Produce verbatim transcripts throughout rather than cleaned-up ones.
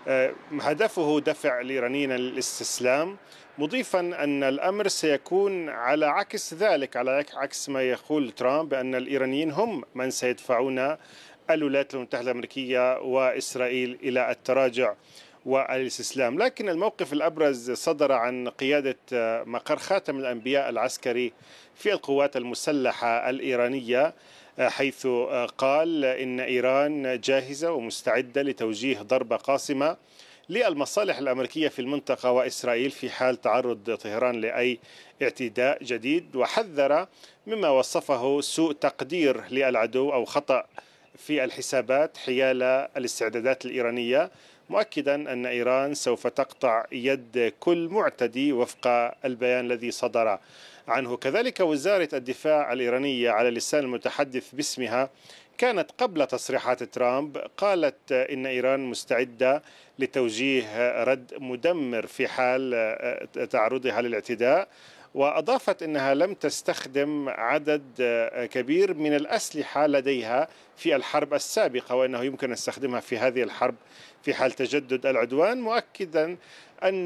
هدفه دفع الإيرانيين للاستسلام، مضيفا أن الأمر سيكون على عكس ذلك، على عكس ما يقول ترامب بأن الإيرانيين هم من سيدفعون الولايات المتحدة الأمريكية وإسرائيل إلى التراجع والاستسلام. لكن الموقف الأبرز صدر عن قيادة مقر خاتم الأنبياء العسكري في القوات المسلحة الإيرانية، حيث قال إن إيران جاهزة ومستعدة لتوجيه ضربة قاصمة للمصالح الأمريكية في المنطقة وإسرائيل في حال تعرض طهران لأي اعتداء جديد، وحذر مما وصفه سوء تقدير للعدو أو خطأ في الحسابات حيال الاستعدادات الإيرانية، مؤكدا أن إيران سوف تقطع يد كل معتدي وفق البيان الذي صدر عنه. كذلك وزارة الدفاع الإيرانية على لسان المتحدث باسمها كانت قبل تصريحات ترامب قالت إن إيران مستعدة لتوجيه رد مدمر في حال تعرضها للاعتداء، وأضافت أنها لم تستخدم عدد كبير من الأسلحة لديها في الحرب السابقة، وأنه يمكن أن تستخدمها في هذه الحرب في حال تجدد العدوان، مؤكدا أن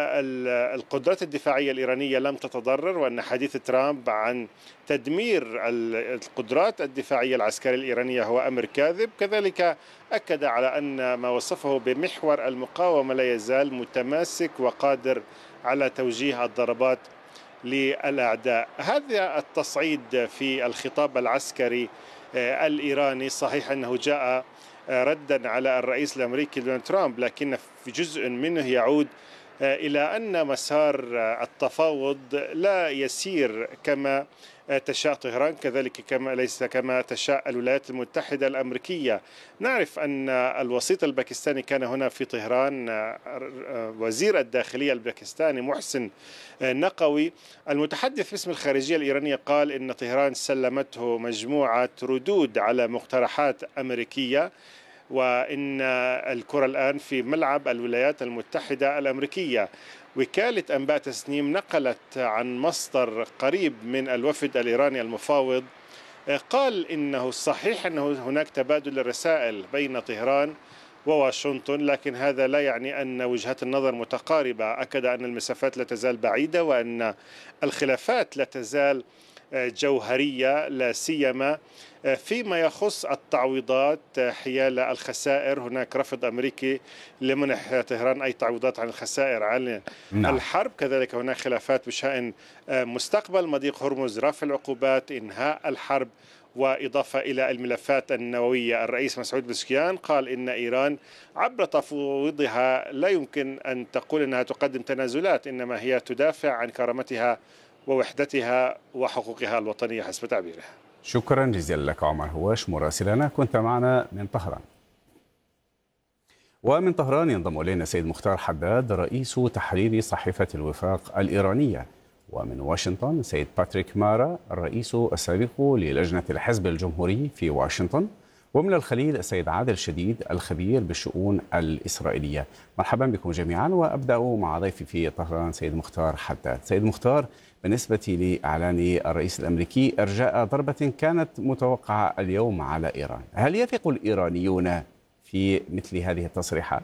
القدرات الدفاعية الإيرانية لم تتضرر، وأن حديث ترامب عن تدمير القدرات الدفاعية العسكرية الإيرانية هو أمر كاذب. كذلك أكد على أن ما وصفه بمحور المقاومة لا يزال متماسك وقادر على توجيه الضربات للأعداء. هذا التصعيد في الخطاب العسكري الإيراني صحيح أنه جاء ردا على الرئيس الأمريكي دونالد ترامب، لكن في جزء منه يعود إلى أن مسار التفاوض لا يسير كما تشاء طهران، كذلك كما ليس كما تشاء الولايات المتحدة الأمريكية. نعرف أن الوسيط الباكستاني كان هنا في طهران، وزير الداخلية الباكستاني محسن نقوي، المتحدث باسم الخارجية الإيرانية، قال إن طهران سلمته مجموعة ردود على مقترحات أمريكية، وإن الكرة الآن في ملعب الولايات المتحدة الأمريكية. وكالة أنباء تسنيم نقلت عن مصدر قريب من الوفد الإيراني المفاوض قال إنه صحيح أنه هناك تبادل الرسائل بين طهران وواشنطن، لكن هذا لا يعني أن وجهات النظر متقاربة. أكد أن المسافات لا تزال بعيدة، وأن الخلافات لا تزال جوهرية، لا سيما فيما يخص التعويضات حيال الخسائر. هناك رفض أمريكي لمنح طهران أي تعويضات عن الخسائر عن نعم. الحرب. كذلك هناك خلافات بشأن مستقبل مضيق هرمز، رفع العقوبات، إنهاء الحرب، وإضافة إلى الملفات النووية. الرئيس مسعود بزكيان قال إن إيران عبر تفاوضها لا يمكن أن تقول أنها تقدم تنازلات، إنما هي تدافع عن كرامتها ووحدتها وحقوقها الوطنية حسب تعبيره. شكرا جزيلا لك عمر هواش مراسلنا، كنت معنا من طهران. ومن طهران ينضم إلينا سيد مختار حداد رئيس تحرير صحيفة الوفاق الإيرانية، ومن واشنطن سيد باتريك مارا الرئيس السابق للجنة الحزب الجمهوري في واشنطن، ومن الخليل السيد عادل شديد الخبير بالشؤون الإسرائيلية. مرحبا بكم جميعا، وأبدأ مع ضيفي في طهران سيد مختار حداد. سيد مختار، بالنسبة لإعلان الرئيس الأمريكي إرجاء ضربة كانت متوقعة اليوم على إيران، هل يثق الإيرانيون في مثل هذه التصريحات؟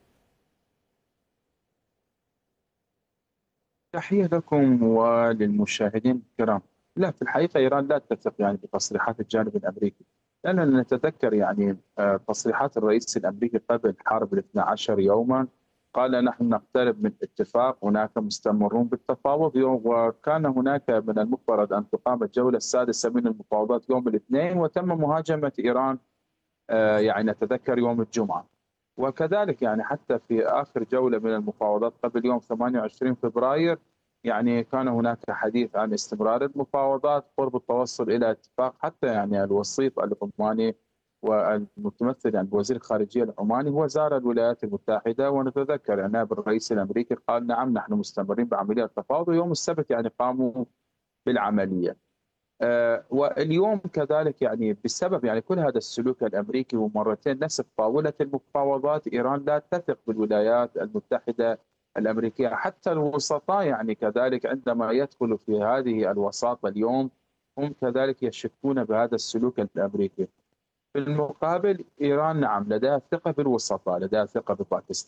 تحية لكم وللمشاهدين الكرام. لا، في الحقيقة إيران لا تثق يعني بتصريحات الجانب الأمريكي، لأننا نتذكر يعني تصريحات الرئيس الأمريكي قبل حرب الاثنى عشر يوما، قال نحن نقترب من اتفاق، هناك مستمرون بالتفاوض، وكان هناك من المفترض أن تقام الجولة السادسة من المفاوضات يوم الاثنين، وتم مهاجمة إيران يعني نتذكر يوم الجمعة. وكذلك يعني حتى في آخر جولة من المفاوضات قبل يوم ثمانية وعشرين فبراير يعني كان هناك حديث عن استمرار المفاوضات، قرب التوصل إلى اتفاق. حتى يعني الوسيط العماني والمتمثل يعني بوزير الخارجية العماني هو زار الولايات المتحدة، ونتذكر يعني نائب الرئيس الأمريكي قال نعم نحن مستمرين بعملية التفاوض، ويوم السبت يعني قاموا بالعملية. آه واليوم كذلك يعني بسبب يعني كل هذا السلوك الامريكي ومرتين نسف طاوله المفاوضات، ايران لا تثق بالولايات المتحده الامريكيه. حتى الوسطاء يعني كذلك عندما يدخلوا في هذه الوساطه اليوم هم كذلك يشكون بهذا السلوك الامريكي. في المقابل ايران نعم لديها ثقه بالوسطاء، لديها ثقه بباكستان